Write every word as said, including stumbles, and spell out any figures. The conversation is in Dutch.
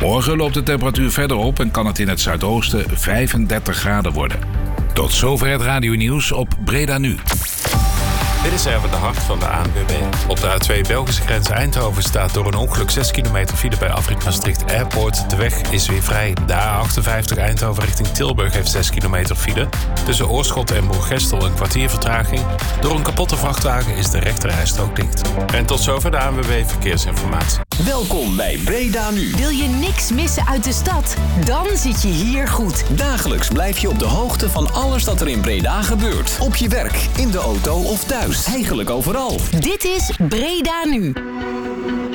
Morgen loopt de temperatuur verder op en kan het in het zuidoosten vijfendertig graden worden. Tot zover het radionieuws op Breda Nu. Dit is Erwin de Hart van de A N W B. Op de A twee Belgische grens Eindhoven staat door een ongeluk zes kilometer file bij afrit Maastricht Airport. De weg is weer vrij. De A achtenvijftig Eindhoven richting Tilburg heeft zes kilometer file. Tussen Oorschot en Moergestel een kwartier vertraging. Door een kapotte vrachtwagen is de rechterrijstrook dicht. En tot zover de A N W B Verkeersinformatie. Welkom bij Breda Nu. Wil je niks missen uit de stad? Dan zit je hier goed. Dagelijks blijf je op de hoogte van alles dat er in Breda gebeurt. Op je werk, in de auto of thuis. Eigenlijk overal. Dit is Breda Nu.